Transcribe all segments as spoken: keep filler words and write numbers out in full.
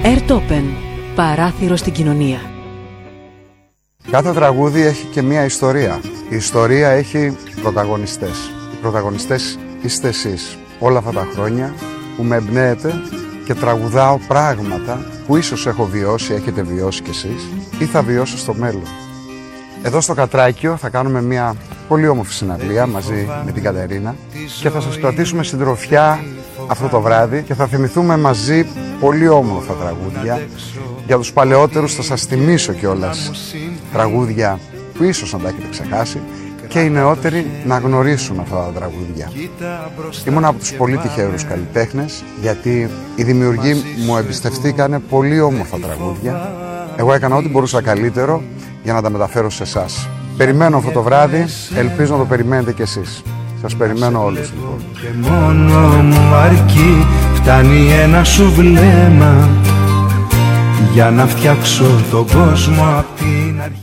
Ερτόπεν, παράθυρο στην κοινωνία. Κάθε τραγούδι έχει και μία ιστορία. Η ιστορία έχει πρωταγωνιστές. Οι πρωταγωνιστές είστε εσείς. Όλα αυτά τα χρόνια που με εμπνέετε και τραγουδάω πράγματα που ίσως έχω βιώσει, έχετε βιώσει κι εσείς ή θα βιώσω στο μέλλον. Εδώ στο Κατράκιο θα κάνουμε μια πολύ όμορφη συναυλία μαζί με την Κατερίνα και θα σας κρατήσουμε συντροφιά αυτό το βράδυ και θα θυμηθούμε μαζί πολύ όμορφα τραγούδια. Για τους παλαιότερους θα σας θυμίσω κιόλας τραγούδια που ίσως να τα έχετε ξεχάσει και οι νεότεροι να γνωρίσουν αυτά τα τραγούδια. Ήμουν από τους πολύ τυχερούς καλλιτέχνες γιατί οι δημιουργοί μου εμπιστευτήκανε πολύ όμορφα τραγούδια. Εγώ έκανα ό,τι μπορούσα καλύτερο για να τα μεταφέρω σε εσάς. Περιμένω αυτό το βράδυ, ελπίζω να το περιμένετε κι εσείς. Σας περιμένω όλους λοιπόν. Και μόνο μου αρκεί, φτάνει ένα σου βλέμμα για να φτιάξω τον κόσμο απ' την αρχή.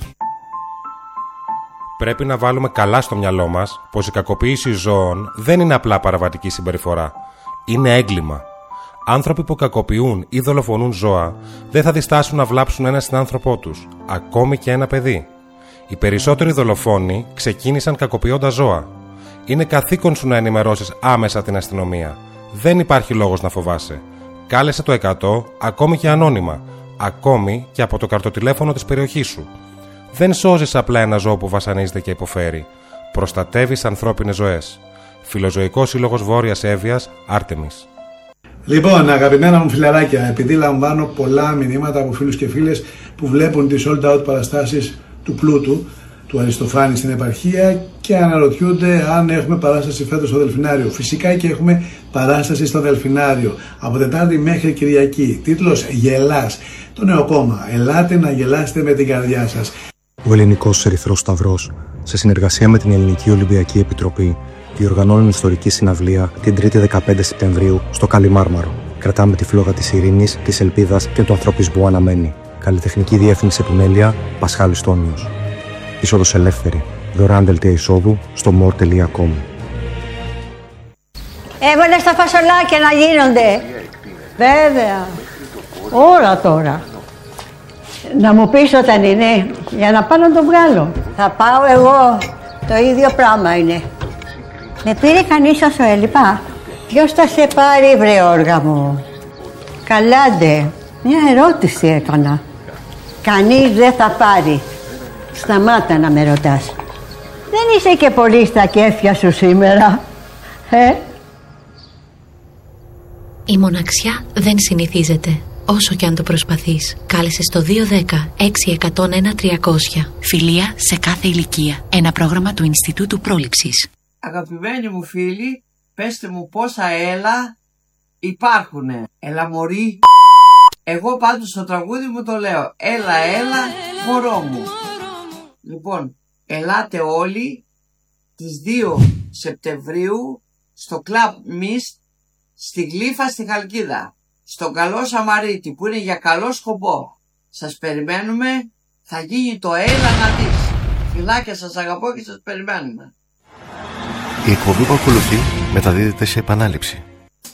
Πρέπει να βάλουμε καλά στο μυαλό μας πως η κακοποίηση ζώων δεν είναι απλά παραβατική συμπεριφορά. Είναι έγκλημα. Άνθρωποι που κακοποιούν ή δολοφονούν ζώα δεν θα διστάσουν να βλάψουν ένα συνάνθρωπό τους, ακόμη και ένα παιδί. Οι περισσότεροι δολοφόνοι ξεκίνησαν κακοποιώντας ζώα. Είναι καθήκον σου να ενημερώσεις άμεσα την αστυνομία. Δεν υπάρχει λόγος να φοβάσαι. Κάλεσε το εκατό, ακόμη και ανώνυμα, ακόμη και από το καρτοτηλέφωνο της περιοχής σου. Δεν σώζεις απλά ένα ζώο που βασανίζεται και υποφέρει. Προστατεύεις ανθρώπινες ζωές. Φιλοζωικός Σύλλογος Βόρειας Εύβοιας, Άρτεμις. Λοιπόν, αγαπημένα μου φιλαράκια, επειδή λαμβάνω πολλά μηνύματα από φίλους και φίλες που βλέπουν τις sold out παραστάσεις του Πλούτου, του Αριστοφάνη στην επαρχία και αναρωτιούνται αν έχουμε παράσταση φέτος στο Δελφινάριο. Φυσικά και έχουμε παράσταση στο Δελφινάριο από Τετάρτη μέχρι Κυριακή. Τίτλος «Γελάς». Το νέο κόμμα. Ελάτε να γελάσετε με την καρδιά σας. Ο Ελληνικός Ερυθρός Σταυρός, σε συνεργασία με την Ελληνική Ολυμπιακή Επιτροπή, διοργανώνουν ιστορική συναυλία την Τρίτη δεκαπέντε Σεπτεμβρίου στο Καλιμάρμαρο. Κρατάμε τη φλόγα της ειρήνης, της ελπίδας και του ανθρωπισμού αναμένη. Καλλιτεχνική διεύθυνση επιμέλεια Πασχάλης Τόνιος. Είσοδος ελεύθερη. Δωρεάν δελτία εισόδου στο more τελεία com. Έβαλε στα φασολάκια να γίνονται. Βέβαια. Ώρα τώρα. Να μου πεις όταν είναι, για να πάω να το βγάλω. Θα πάω εγώ. Το ίδιο πράγμα είναι. Με πήρε κανείς όσο έλειπα. Ποιος θα σε πάρει, βρε όργα μου? Καλάντε. Μια ερώτηση έκανα. Κανείς δεν θα πάρει. Σταμάτα να με ρωτάς. Δεν είσαι και πολύ στα κέφια σου σήμερα, ε? Η μοναξιά δεν συνηθίζεται. Όσο και αν το προσπαθείς, κάλεσε στο δύο δέκα έξι εκατόν ένα τριακόσια. Φιλία σε κάθε ηλικία. Ένα πρόγραμμα του Ινστιτούτου Πρόληψης. Αγαπημένοι μου φίλοι, πέστε μου πόσα έλα υπάρχουνε. Έλα μωρή. Εγώ πάντως στο τραγούδι μου το λέω. Έλα, έλα, μωρό μου. Λοιπόν, ελάτε όλοι τις δύο Σεπτεμβρίου στο Club Mist στη Γλύφα στη Χαλκίδα. Στον Καλό Σαμαρίτη που είναι για καλό σκοπό. Σας περιμένουμε, θα γίνει το έλα να δεις. Φιλάκια, σας αγαπώ και σας περιμένουμε. Η εκπομπή που ακολουθεί μεταδίδεται σε επανάληψη.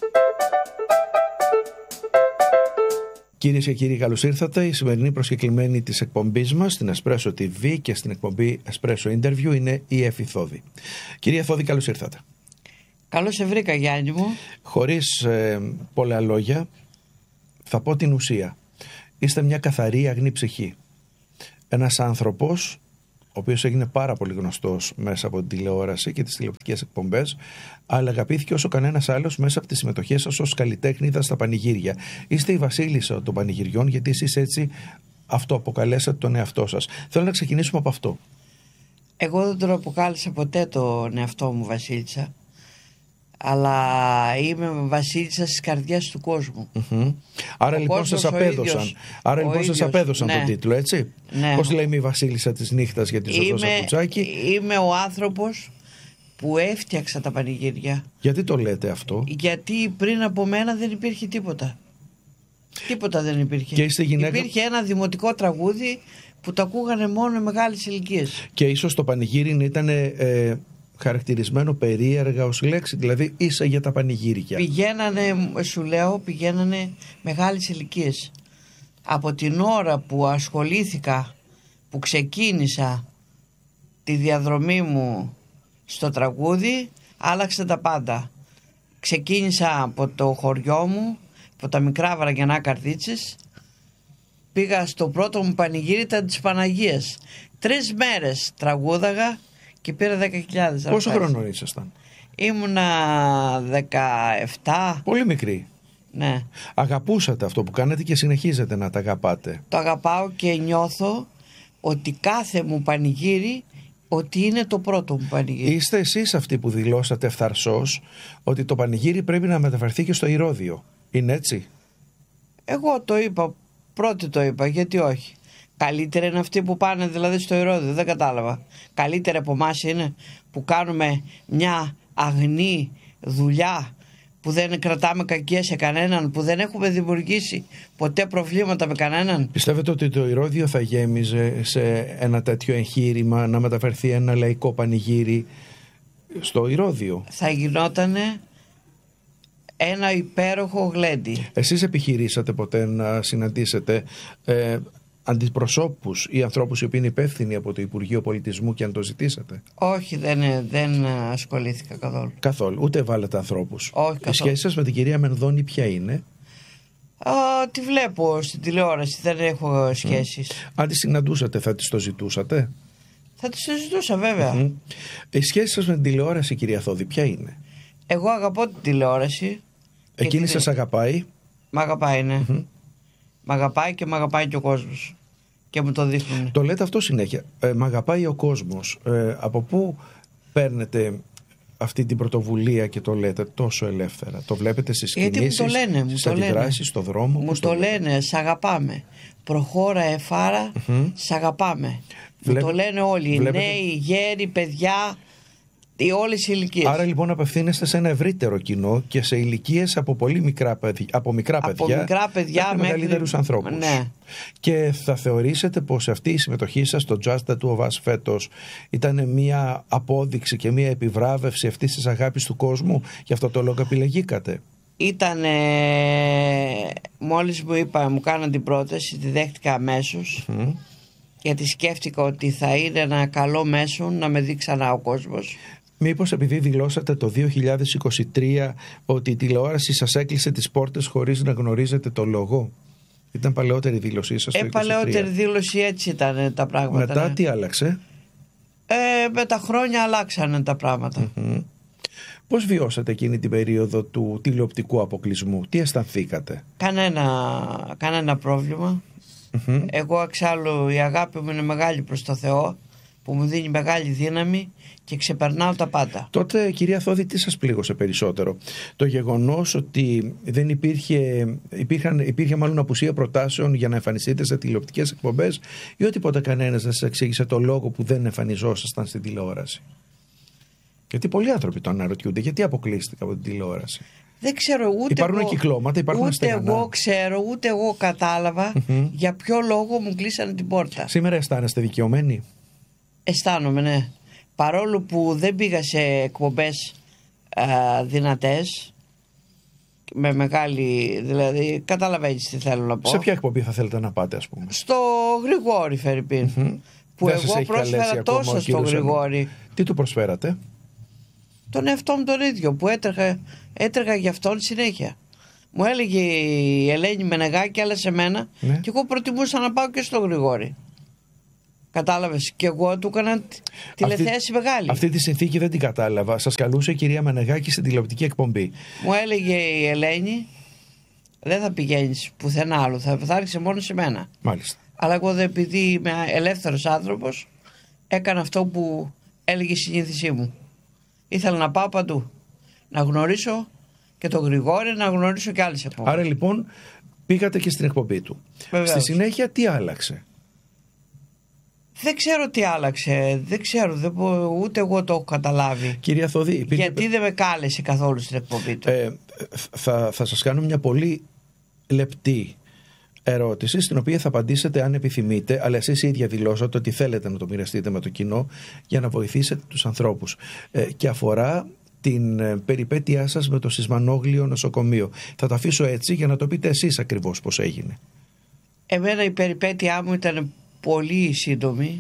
Κυρίες και κύριοι, καλώς ήρθατε. Η σημερινή προσκεκλημένη της εκπομπής μας στην Espresso τι βι και στην εκπομπή Espresso Interview είναι η Εφη Θόδη. Κυρία Θόδη, καλώς ήρθατε. Καλώς σε βρήκα, Γιάννη μου. Χωρίς ε, πολλά λόγια, θα πω την ουσία. Είστε μια καθαρή αγνή ψυχή. Ένας άνθρωπος ο οποίος έγινε πάρα πολύ γνωστός μέσα από την τηλεόραση και τις τηλεοπτικές εκπομπές, αλλά αγαπήθηκε όσο κανένας άλλος μέσα από τις συμμετοχές σας ως καλλιτέχνηδα στα πανηγύρια. Είστε η βασίλισσα των πανηγυριών, γιατί εσείς έτσι αυτοαποκαλέσατε τον εαυτό σας. Θέλω να ξεκινήσουμε από αυτό. Εγώ δεν τον αποκάλεσα ποτέ τον εαυτό μου βασίλισσα, αλλά είμαι βασίλισσα στις καρδιές του κόσμου. Mm-hmm. Άρα, λοιπόν σας απέδωσαν. Ίδιος, Άρα λοιπόν σας απέδωσαν ναι. τον τίτλο, έτσι. Ναι. Πώς λέμε η βασίλισσα της νύχτας για τη Ζωζό Σακουτσάκη? Είμαι ο άνθρωπος που έφτιαξα τα πανηγύρια. Γιατί το λέτε αυτό? Γιατί πριν από μένα δεν υπήρχε τίποτα. Τίποτα δεν υπήρχε. Και είστε γυναίκα... Υπήρχε ένα δημοτικό τραγούδι που το ακούγανε μόνο μεγάλες ηλικίες. Και ίσως το πανηγύρι ήταν... Ε, χαρακτηρισμένο περίεργα ως λέξη, δηλαδή ίσα για τα πανηγύρια. Πηγαίνανε, σου λέω, πηγαίνανε μεγάλες ηλικίες. από την ώρα που ασχολήθηκα, που ξεκίνησα τη διαδρομή μου στο τραγούδι, άλλαξε τα πάντα. Ξεκίνησα από το χωριό μου, από τα μικρά Βαραγιανά Καρδίτσες. Πήγα στο πρώτο μου πανηγύρι, ήταν της Παναγίας. Τρεις μέρες τραγούδαγα και πήρα δέκα χιλιάδες. Πόσο χρόνο ήσασταν? Ήμουνα δεκαεπτά. Πολύ μικρή. Ναι. Αγαπούσατε αυτό που κάνετε και συνεχίζετε να τα αγαπάτε? Το αγαπάω και νιώθω ότι κάθε μου πανηγύρι ότι είναι το πρώτο μου πανηγύρι. Είστε εσείς αυτοί που δηλώσατε ευθαρσώς ότι το πανηγύρι πρέπει να μεταφερθεί και στο Ηρώδειο. Είναι έτσι? Εγώ το είπα, πρώτη το είπα, γιατί όχι. Καλύτερα είναι αυτοί που πάνε δηλαδή στο Ηρώδειο, δεν κατάλαβα. Καλύτερα από εμάς είναι που κάνουμε μια αγνή δουλειά, που δεν κρατάμε κακία σε κανέναν, που δεν έχουμε δημιουργήσει ποτέ προβλήματα με κανέναν. Πιστεύετε ότι το Ηρώδειο θα γέμιζε σε ένα τέτοιο εγχείρημα να μεταφερθεί ένα λαϊκό πανηγύρι στο Ηρώδειο? Θα γινότανε ένα υπέροχο γλέντι. Εσείς επιχειρήσατε ποτέ να συναντήσετε ε, αντιπροσώπους ή ανθρώπους οι οποίοι είναι υπεύθυνοι από το Υπουργείο Πολιτισμού και αν το ζητήσατε? Όχι, δεν, δεν ασχολήθηκα καθόλου. Καθόλου, ούτε βάλετε ανθρώπους? Όχι, καθόλου. Η σχέση σας με την κυρία Μενδώνη ποια είναι? Α, τη βλέπω στην τηλεόραση, δεν έχω σχέσεις. Mm. Αν τη συναντούσατε θα της το ζητούσατε? Θα τη το ζητούσα βέβαια. Mm-hmm. Η σχέση σας με την τηλεόραση, κυρία Θόδη, ποια είναι? Εγώ αγαπώ την τηλεόραση. Εκείνη την... σας αγαπάει? Μ' αγαπάει, ναι. Mm-hmm. Μ' αγαπάει και μ' αγαπάει και ο κόσμος. Και μου το δείχνουν. Το λέτε αυτό συνέχεια. Ε, μ' αγαπάει ο κόσμος. Ε, από πού παίρνετε αυτή την πρωτοβουλία και το λέτε τόσο ελεύθερα? Το βλέπετε στις κινήσεις, μου το λένε, μου στις το αντιδράσεις, στο δρόμο? Μου το, το λένε, σ' αγαπάμε. Προχώρα εφάρα, mm-hmm. σ' αγαπάμε. Βλέπε... Μου το λένε όλοι. Βλέπετε... Νέοι, γέροι, παιδιά, οι όλες οι ηλικίες. Άρα λοιπόν απευθύνεστε σε ένα ευρύτερο κοινό και σε ηλικίες από πολύ μικρά παιδιά, από μικρά από παιδιά, μικρά παιδιά μέχρι μεγαλύτερους ανθρώπους. Ναι. Και θα θεωρήσετε πως αυτή η συμμετοχή σας στο Just the Two of Us φέτος ήταν μια απόδειξη και μια επιβράβευση αυτής της αγάπης του κόσμου, γι' αυτό το λόγο επιλεγήκατε? Ήταν μόλις μου είπα, μου κάναν την πρόταση, τη δέχτηκα αμέσως. Mm. Γιατί σκέφτηκα ότι θα είναι ένα καλό μέσο να με δει ξανά ο κόσμος. Μήπως επειδή δηλώσατε το δύο χιλιάδες είκοσι τρία ότι η τηλεόραση σας έκλεισε τις πόρτες χωρίς να γνωρίζετε το λόγο? Ήταν παλαιότερη δήλωσή σας? Ε, παλαιότερη δήλωση, έτσι ήταν τα πράγματα. Μετά ναι. τι άλλαξε? Ε, με τα χρόνια αλλάξανε τα πράγματα. Mm-hmm. Πώς βιώσατε εκείνη την περίοδο του τηλεοπτικού αποκλεισμού? Τι αισθανθήκατε? Κανένα, κανένα πρόβλημα. Mm-hmm. Εγώ εξάλλου η αγάπη μου είναι μεγάλη προς το Θεό, που μου δίνει μεγάλη δύναμη και ξεπερνάω τα πάντα. Τότε, κυρία Θόδη, τι σας πλήγωσε περισσότερο? Το γεγονός ότι δεν υπήρχε, υπήρχαν, υπήρχε μάλλον απουσία προτάσεων για να εμφανιστείτε σε τηλεοπτικές εκπομπές, ή ότι ποτέ κανένας δεν σας εξήγησε το λόγο που δεν εμφανιζόσασταν στην τηλεόραση? Γιατί πολλοί άνθρωποι το αναρωτιούνται, γιατί αποκλείστηκα από την τηλεόραση? Δεν ξέρω, ούτε υπάρχουν εγώ, κυκλώματα, υπάρχουν ούτε στεγανά. εγώ ξέρω, ούτε εγώ κατάλαβα mm-hmm. για ποιο λόγο μου κλείσανε την πόρτα. Σήμερα αισθάνεστε δικαιωμένοι? Αισθάνομαι, ναι. Παρόλο που δεν πήγα σε εκπομπές α, δυνατές, με μεγάλη, δηλαδή καταλαβαίνεις τι θέλω να πω. Σε ποια εκπομπή θα θέλετε να πάτε, ας πούμε? Στο Γρηγόρη Φερρυπίν, mm-hmm. που δεν εγώ πρόσφερα τόσο στο Γρηγόρη. Τι του προσφέρατε? Τον εαυτό μου τον ίδιο, που έτρεχα, έτρεχα για αυτόν συνέχεια. Μου έλεγε η Ελένη Μενεγάκη, αλλά σε μένα, ναι. και εγώ προτιμούσα να πάω και στο Γρηγόρη. Κατάλαβες, και εγώ του έκανα τηλεθέαση αυτή, μεγάλη. Αυτή τη συνθήκη δεν την κατάλαβα. Σας καλούσε η κυρία Μενεγάκη στην τηλεοπτική εκπομπή. Μου έλεγε η Ελένη, δεν θα πηγαίνεις πουθενά άλλο, θα, θα άρχισε μόνο σε μένα. Μάλιστα. Αλλά εγώ, επειδή είμαι ελεύθερος άνθρωπος, έκανα αυτό που έλεγε η συνήθισή μου. Ήθελα να πάω παντού. Να γνωρίσω και τον Γρηγόρη, να γνωρίσω και άλλες εκπομπές. Άρα λοιπόν πήγατε και στην εκπομπή του. Βεβαίως. Στη συνέχεια τι άλλαξε? Δεν ξέρω τι άλλαξε. Δεν ξέρω. Δεν πω, ούτε εγώ το έχω καταλάβει. Κυρία Θόδη, υπήρχε... γιατί δεν με κάλεσε καθόλου στην εκπομπή του. Ε, θα, θα σας κάνω μια πολύ λεπτή ερώτηση, στην οποία θα απαντήσετε αν επιθυμείτε, αλλά εσείς οι ίδια δηλώσατε ότι θέλετε να το μοιραστείτε με το κοινό για να βοηθήσετε τους ανθρώπους. Ε, και αφορά την ε, περιπέτειά σας με το Σισμανόγλιο νοσοκομείο. Θα το αφήσω έτσι για να το πείτε εσείς ακριβώς πώς έγινε. Εμένα η περιπέτειά μου ήταν πολύ σύντομη.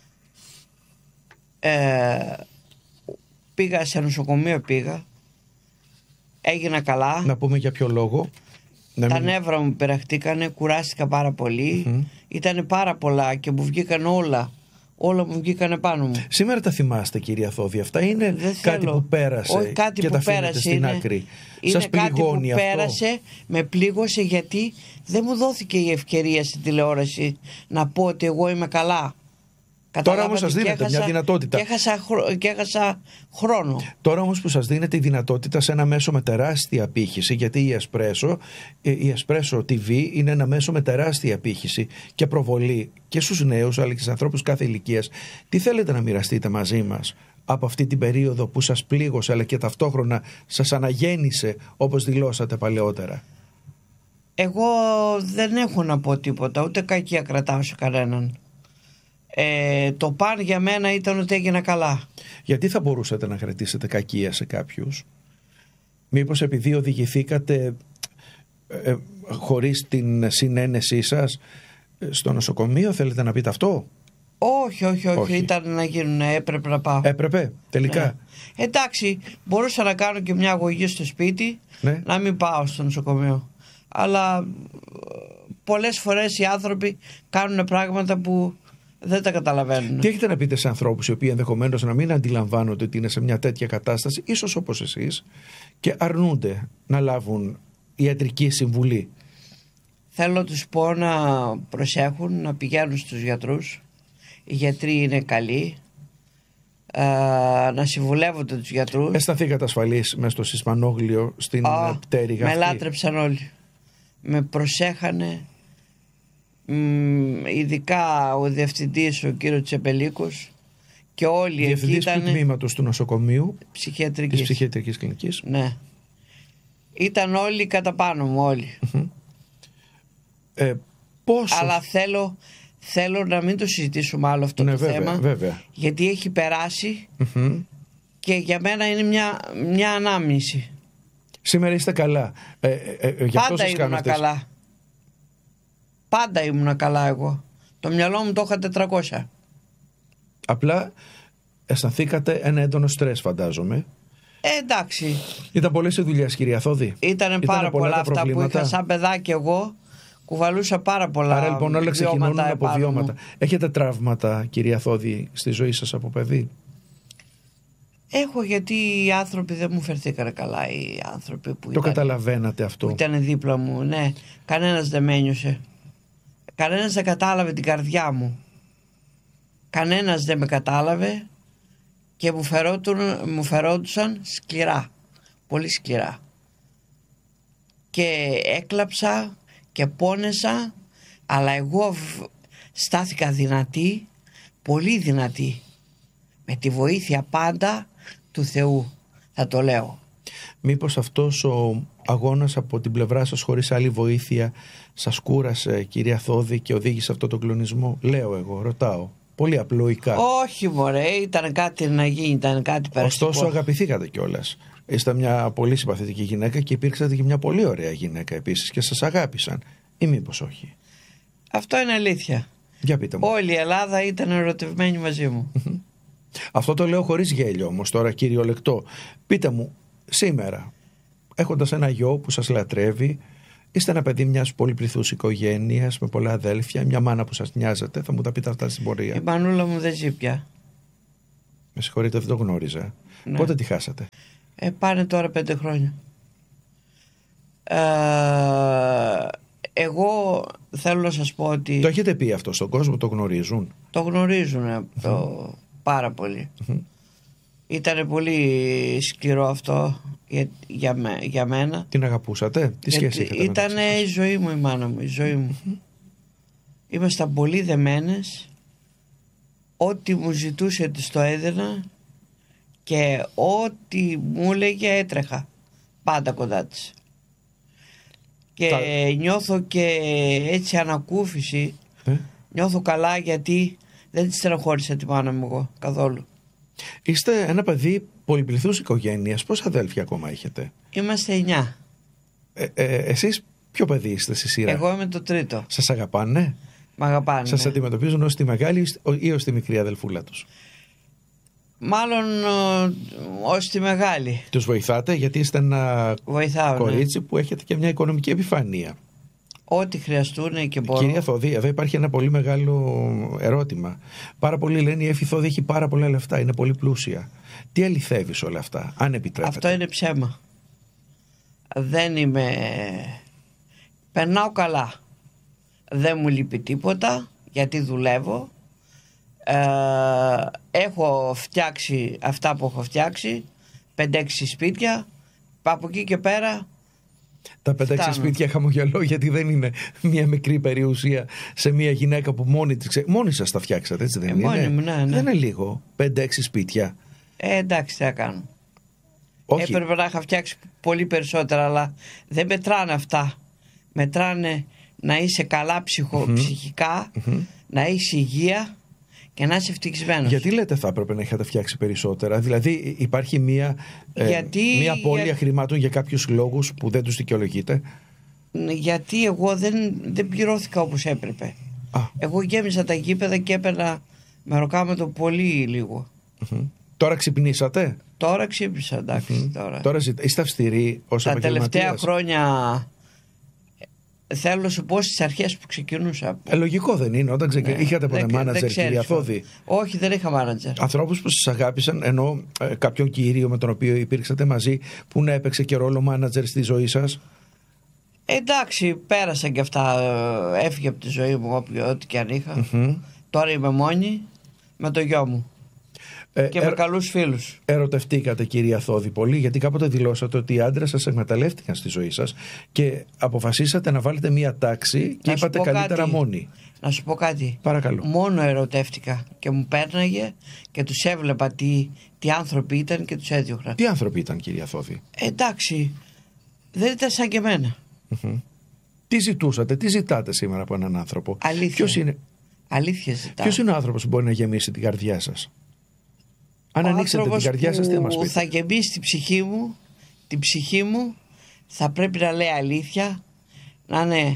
Ε, πήγα σε νοσοκομείο, πήγα. Έγινα καλά. Να πούμε για ποιο λόγο. Τα μην... νεύρα μου πειραχτήκανε, κουράστηκα πάρα πολύ. Mm-hmm. Ήτανε πάρα πολλά και μου βγήκαν όλα. Όλα μου βγήκανε πάνω μου. Σήμερα τα θυμάστε, κυρία Θόδη? Αυτά είναι Δεν κάτι θέλω. που πέρασε. Όχι, κάτι και που τα αφήνετε πέρασε στην είναι, άκρη. Είναι Σας κάτι που πληγώνει αυτό? πέρασε, με πλήγωσε, γιατί δεν μου δόθηκε η ευκαιρία στην τηλεόραση να πω ότι εγώ είμαι καλά. Τώρα όμως σας δίνεται έχασα, μια δυνατότητα. Και έχασα, και έχασα χρόνο. Τώρα όμως που σας δίνεται η δυνατότητα σε ένα μέσο με τεράστια απήχηση, γιατί η Espresso, η Espresso τι βι είναι ένα μέσο με τεράστια απήχηση και προβολή και στους νέους αλλά και στους ανθρώπους κάθε ηλικίας, τι θέλετε να μοιραστείτε μαζί μας από αυτή την περίοδο που σας πλήγωσε αλλά και ταυτόχρονα σας αναγέννησε, όπως δηλώσατε παλαιότερα? Εγώ δεν έχω να πω τίποτα, ούτε κακία κρατάω σε κανέναν. Ε, το παν για μένα ήταν ότι έγινα καλά. Γιατί θα μπορούσατε να κρατήσετε κακία σε κάποιους? Μήπως επειδή οδηγηθήκατε ε, χωρίς την συνένεσή σας στο νοσοκομείο, θέλετε να πείτε αυτό? Όχι, όχι, όχι, όχι. Ήταν να γίνουν, έπρεπε να πάω. Έπρεπε, τελικά. Ναι. Εντάξει, μπορούσα να κάνω και μια αγωγή στο σπίτι, ναι. να μην πάω στο νοσοκομείο. Αλλά πολλές φορές οι άνθρωποι κάνουν πράγματα που δεν τα καταλαβαίνουν. Τι έχετε να πείτε σε ανθρώπους οι οποίοι ενδεχομένως να μην αντιλαμβάνονται ότι είναι σε μια τέτοια κατάσταση, ίσως όπως εσείς, και αρνούνται να λάβουν ιατρική συμβουλή? Θέλω να τους πω να προσέχουν, να πηγαίνουν στους γιατρούς. Οι γιατροί είναι καλοί. Α, να συμβουλεύονται τους γιατρούς. Αισθανθήκατε ασφαλείς μες στο Σισμανόγλιο, στην Α, πτέρυγα με αυτή? λάτρεψαν όλοι. Με προσέχανε. Μ, ειδικά ο διευθυντής, ο κύριο Τσεπελίκος, και όλοι εκεί ήταν. Διευθυντής του τμήματος του νοσοκομείου ψυχιατρικής. της ψυχιατρικής κλινικής. Ναι. Ήταν όλοι κατά πάνω μου, όλοι. Mm-hmm. Ε, πόσο... Αλλά θέλω, θέλω να μην το συζητήσουμε άλλο αυτό ναι, το βέβαια, θέμα, βέβαια. γιατί έχει περάσει mm-hmm. και για μένα είναι μια, μια ανάμνηση. Σήμερα είστε καλά. Ε, ε, ε, γι' Πάντα ήμουν αυτές... καλά. Πάντα ήμουν καλά εγώ. Το μυαλό μου το είχα τετρακόσια. Απλά αισθανθήκατε ένα έντονο στρες, φαντάζομαι. Ε, εντάξει. Ήταν πολλές οι δουλειές, κυρία Θόδη? Ήτανε πάρα πολλά, πολλά αυτά που είχα σαν παιδάκι εγώ. Κουβαλούσα πάρα πολλά. Άρα λοιπόν όλα ξεκινούν από βιώματα. Μου. Έχετε τραύματα, κυρία Θόδη, στη ζωή σας από παιδί? Έχω, γιατί οι άνθρωποι δεν μου φερθήκαν καλά. Οι άνθρωποι που το ήταν, καταλαβαίνατε αυτό? Που ήταν δίπλα μου, ναι. Κανένας δεν με ένιωσε. Κανένας δεν κατάλαβε την καρδιά μου. Κανένας δεν με κατάλαβε και μου, φερόντουν, μου φερόντουσαν σκληρά. Πολύ σκληρά. Και έκλαψα και πόνεσα, αλλά εγώ στάθηκα δυνατή, πολύ δυνατή, με τη βοήθεια πάντα του Θεού, θα το λέω. Μήπως αυτός ο αγώνας από την πλευρά σας χωρίς άλλη βοήθεια σας κούρασε, κυρία Θόδη, και οδήγησε αυτό τον κλονισμό? Λέω εγώ, ρωτάω, πολύ απλοϊκά. Όχι μωρέ, ήταν κάτι να γίνει, ήταν κάτι περαστικό. Ωστόσο αγαπηθήκατε κιόλας. Είστε μια πολύ συμπαθητική γυναίκα και υπήρξατε και μια πολύ ωραία γυναίκα επίσης και σας αγάπησαν, ή μήπως όχι? Αυτό είναι αλήθεια. Για πείτε μου. Όλη η Ελλάδα ήταν ερωτευμένη μαζί μου. Αυτό το λέω χωρίς γέλιο όμως τώρα, κυριολεκτό. Πείτε μου, σήμερα, έχοντας ένα γιο που σας λατρεύει, είστε ένα παιδί μιας πολυπληθούς οικογένειας με πολλά αδέλφια, μια μάνα που σας νοιάζεται, θα μου τα πείτε αυτά στην πορεία? Η μανούλα μου δεν ζει πια. Με συγχωρείτε, δεν το γνώριζα. Ναι. Πότε τη χάσατε? Ε, πάνε τώρα πέντε χρόνια. Ε, εγώ θέλω να σας πω ότι... Το έχετε πει αυτό στον κόσμο, το γνωρίζουν? Το γνωρίζουν το πάρα πολύ. Mm-hmm. Ήτανε πολύ σκληρό αυτό για, για, με, για μένα. Την αγαπούσατε? Τι σχέση είχατε? Ήτανε η ζωή μου, η μάνα μου, η ζωή μου. Mm-hmm. Ήμασταν πολύ δεμένες. Ό,τι μου ζητούσε της το έδινα και ό,τι μου έλεγε έτρεχα πάντα κοντά της. Και Τα... νιώθω και έτσι ανακούφιση. Ε? Νιώθω καλά, γιατί δεν τη στεναχώρησα τη μάνα μου εγώ καθόλου. Είστε ένα παιδί πολυπληθούς οικογένειας. Πόσα αδέλφια ακόμα έχετε? Είμαστε εννιά. Ε, ε, εσείς Ποιο παιδί είστε στη σειρά? Εγώ είμαι το τρίτο. Σας αγαπάνε? Μ' αγαπάνε. Σας αντιμετωπίζουν ως τη μεγάλη ή ως τη μικρή αδελφούλα τους? Μάλλον ως τη μεγάλη. Τους βοηθάτε, γιατί είστε ένα Βοηθάω, κορίτσι ναι. που έχετε και μια οικονομική επιφάνεια. Ό,τι χρειαστούν και μπορώ. Κυρία Θωδή, εδώ υπάρχει ένα πολύ μεγάλο ερώτημα. Πάρα πολλοί λένε η Εύη Θωδή έχει πάρα πολλά λεφτά, είναι πολύ πλούσια. Τι αληθεύει σε όλα αυτά, αν επιτρέπετε? Αυτό είναι ψέμα. Δεν είμαι... Περνάω καλά. Δεν μου λείπει τίποτα, γιατί δουλεύω. Ε, έχω φτιάξει αυτά που έχω φτιάξει, πέντε-έξι σπίτια. Από εκεί και πέρα... Τα πέντε-έξι σπίτια χαμογελώ, γιατί δεν είναι μια μικρή περιουσία σε μια γυναίκα που μόνη της ξε... Μόνοι σας τα φτιάξατε, έτσι δεν ε, είναι? Μόνοι μου, ναι, ναι. Δεν είναι λίγο, πέντε-έξι σπίτια. Ε, εντάξει, τι θα κάνω. Όχι. Έπρεπε να είχα φτιάξει πολύ περισσότερα, αλλά δεν μετράνε αυτά. Μετράνε να είσαι καλά ψυχο... mm-hmm. ψυχικά, mm-hmm. να είσαι υγεία και να είσαι ευτυχισμένος. Γιατί λέτε θα έπρεπε να είχατε φτιάξει περισσότερα? Δηλαδή υπάρχει μια, γιατί... ε, μια απώλεια για... χρημάτων για κάποιους λόγους που δεν τους δικαιολογείτε? Γιατί εγώ δεν, δεν πληρώθηκα όπως έπρεπε. Α. Εγώ γέμισα τα γήπεδα και έπαιρνα μεροκάματο πολύ λίγο. Mm-hmm. Τώρα ξυπνήσατε? Τώρα ξύπνησα, εντάξει. Mm-hmm. Τώρα. Τώρα είστε αυστηροί ως τα επαγγελματίας? τελευταία χρόνια θέλω να σου πω στις αρχές που ξεκινούσα. Ε, λογικό δεν είναι? Όταν ξεκι... ναι, είχατε ποτέ μάνατζερ, κυρία Θωδή? Όχι, δεν είχα μάνατζερ. Ανθρώπους που σας αγάπησαν, ενώ ε, κάποιον κύριο με τον οποίο υπήρξατε μαζί, που να έπαιξε και ρόλο μάνατζερ στη ζωή σας? Ε, εντάξει, πέρασαν και αυτά. Έφυγε από τη ζωή μου ό,τι και αν είχα. Mm-hmm. Τώρα είμαι μόνη με το γιο μου. Ε, και ε, με καλούς φίλους. Ερωτευτήκατε, κυρία Θωδή, πολύ? Γιατί κάποτε δηλώσατε ότι οι άντρες σας εκμεταλλεύτηκαν στη ζωή σας και αποφασίσατε να βάλετε μία τάξη και να είπατε καλύτερα κάτι, μόνοι. Να σου πω κάτι. Παρακαλώ. Μόνο ερωτεύτηκα και μου πέρναγε και τους έβλεπα τι, τι άνθρωποι ήταν και τους έδιωχνα. Τι άνθρωποι ήταν, κυρία Θωδή? Ε, εντάξει, δεν ήταν σαν και εμένα. Mm-hmm. Τι ζητούσατε, τι ζητάτε σήμερα από έναν άνθρωπο? Αλήθεια. Ποιος είναι... Αλήθεια ζητάω. Ποιος είναι ο άνθρωπος που μπορεί να γεμίσει την καρδιά σας? Αν ο ανοίξετε την καρδιά σας, τι θα μας πείτε? θα γεμίσει την ψυχή μου, την ψυχή μου θα πρέπει να λέει αλήθεια, να είναι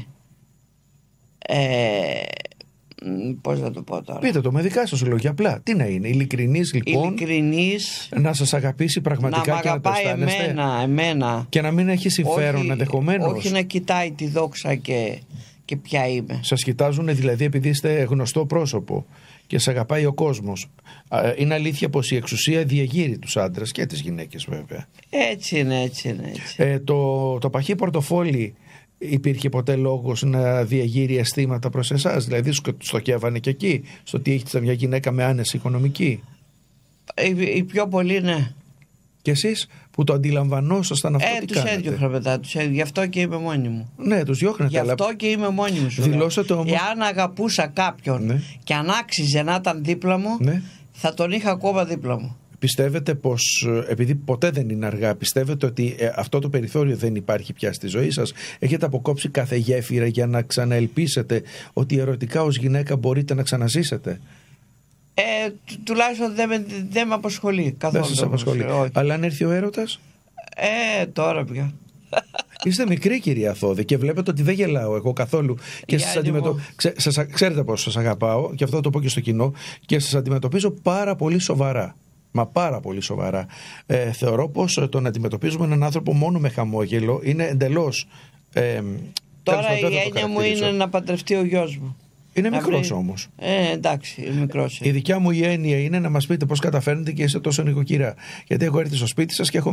ε, πώς να το πω τώρα? Πείτε το με δικά σας λόγια απλά. Τι να είναι? Ειλικρινής λοιπόν? Ειλικρινής, να σας αγαπήσει πραγματικά να και να το αισθάνεστε? εμένα, εμένα. Και να μην έχει συμφέρον ενδεχομένως? Όχι να κοιτάει τη δόξα και, και ποια είμαι. Σας κοιτάζουν δηλαδή επειδή είστε γνωστό πρόσωπο και σε αγαπάει ο κόσμος. Είναι αλήθεια πως η εξουσία διεγείρει τους άντρες και τις γυναίκες βέβαια? Έτσι είναι, έτσι είναι. Έτσι. Ε, το, το παχύ πορτοφόλι, υπήρχε ποτέ λόγος να διεγείρει αισθήματα προς εσάς? Δηλαδή στοχεύανε και εκεί στο ότι έχετε μια γυναίκα με άνεση οικονομική? Οι, οι πιο πολλοί, ναι. Και εσείς που το αντιλαμβανόσασταν αυτό, ε, τι τους κάνετε? έδιωχνα μετά, τους έδιωχνα. Γι' αυτό και είμαι μόνη μου. Ναι, τους διώχνετε. Γι' αυτό αλλά... και είμαι μόνη μου. Δηλώσατε όμως... Εάν αγαπούσα κάποιον, ναι, και αν άξιζε να ήταν δίπλα μου, ναι, θα τον είχα ακόμα δίπλα μου. Πιστεύετε πως, επειδή ποτέ δεν είναι αργά, πιστεύετε ότι ε, αυτό το περιθώριο δεν υπάρχει πια στη ζωή σας? Έχετε αποκόψει κάθε γέφυρα για να ξαναελπίσετε ότι ερωτικά ως γυναίκα μπορείτε να ξαναζήσετε? Ε, του, τουλάχιστον δεν με, δεν με απασχολεί καθόλου. Δεν σας απασχολεί. Αλλά αν έρθει ο έρωτας? Ε, τώρα πια. Είστε μικρή, κυρία Θωδή, και βλέπετε ότι δεν γελάω εγώ καθόλου. Και σας αντιμετω... Ξέ, σας, ξέρετε πώς σας αγαπάω, και αυτό το πω και στο κοινό, και σας αντιμετωπίζω πάρα πολύ σοβαρά. Μα πάρα πολύ σοβαρά. Ε, θεωρώ πως το να αντιμετωπίζουμε έναν άνθρωπο μόνο με χαμόγελο είναι εντελώς. Ε, τώρα η έννοια μου είναι να παντρευτεί ο γιος μου. Είναι μικρός όμως. Ε, εντάξει, είναι μικρός. Η δικιά μου η έννοια είναι να μας πείτε πώς καταφέρνετε και είστε τόσο νοικοκυρά. Γιατί έχω έρθει στο σπίτι σας και έχω